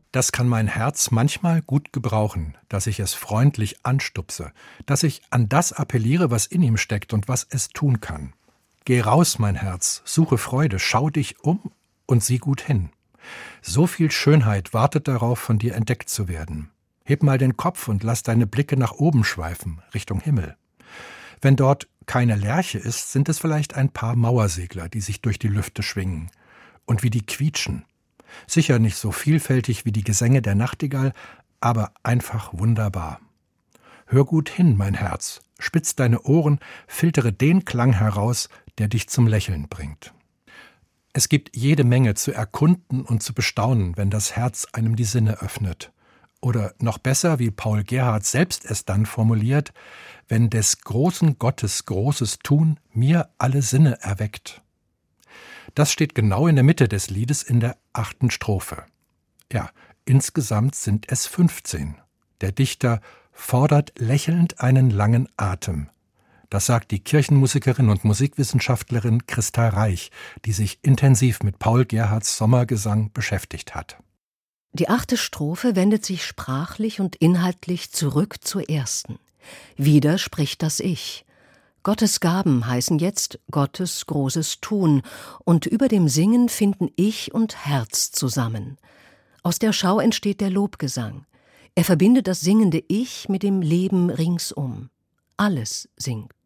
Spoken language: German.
Das kann mein Herz manchmal gut gebrauchen, dass ich es freundlich anstupse, dass ich an das appelliere, was in ihm steckt und was es tun kann. Geh raus, mein Herz, suche Freude, schau dich um und sieh gut hin. So viel Schönheit wartet darauf, von dir entdeckt zu werden. Heb mal den Kopf und lass deine Blicke nach oben schweifen, Richtung Himmel. Wenn dort keine Lerche ist, sind es vielleicht ein paar Mauersegler, die sich durch die Lüfte schwingen. Und wie die quietschen. Sicher nicht so vielfältig wie die Gesänge der Nachtigall, aber einfach wunderbar. Hör gut hin, mein Herz, spitz deine Ohren, filtere den Klang heraus, der dich zum Lächeln bringt. Es gibt jede Menge zu erkunden und zu bestaunen, wenn das Herz einem die Sinne öffnet. Oder noch besser, wie Paul Gerhardt selbst es dann formuliert, wenn des großen Gottes großes Tun mir alle Sinne erweckt. Das steht genau in der Mitte des Liedes in der 8. Strophe. Ja, insgesamt sind es 15. Der Dichter fordert lächelnd einen langen Atem. Das sagt die Kirchenmusikerin und Musikwissenschaftlerin Christa Reich, die sich intensiv mit Paul Gerhardts Sommergesang beschäftigt hat. Die 8. Strophe wendet sich sprachlich und inhaltlich zurück zur ersten. Wieder spricht das Ich. Gottes Gaben heißen jetzt Gottes großes Tun, und über dem Singen finden Ich und Herz zusammen. Aus der Schau entsteht der Lobgesang. Er verbindet das singende Ich mit dem Leben ringsum. Alles singt.